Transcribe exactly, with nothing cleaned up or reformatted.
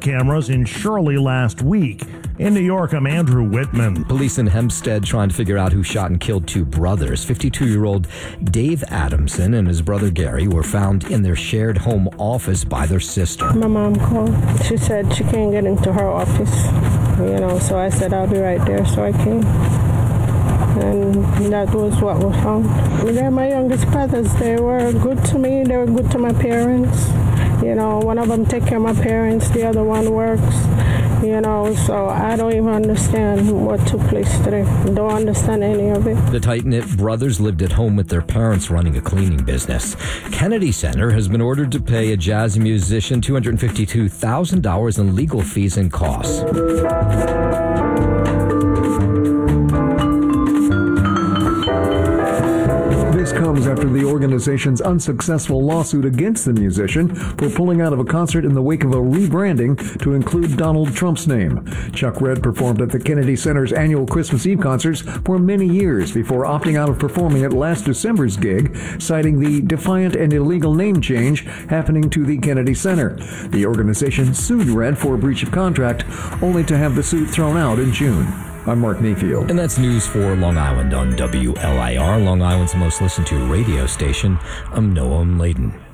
cameras in Shirley last week. In New York, I'm Andrew Whitman. Police in Hempstead trying to figure out who shot and killed two brothers. fifty-two-year-old Dave Adamson and his brother Gary were found in their shared home office by their sister. My mom called. She said she can't get into her office, you know, so I said I'll be right there, so I came. And that was what was found. They're my youngest brothers. They were good to me. They were good to my parents. You know, one of them take care of my parents. The other one works. You know, so I don't even understand what took place today. Don't understand any of it. The tight-knit brothers lived at home with their parents running a cleaning business. Kennedy Center has been ordered to pay a jazz musician two hundred fifty-two thousand dollars in legal fees and costs. This comes after the organization's unsuccessful lawsuit against the musician for pulling out of a concert in the wake of a rebranding to include Donald Trump's name. Chuck Redd performed at the Kennedy Center's annual Christmas Eve concerts for many years before opting out of performing at last December's gig, citing the defiant and illegal name change happening to the Kennedy Center. The organization sued Redd for a breach of contract, only to have the suit thrown out in June. I'm Mark Mayfield. And that's news for Long Island on W L I R, Long Island's most listened to radio station. I'm Noam Layden.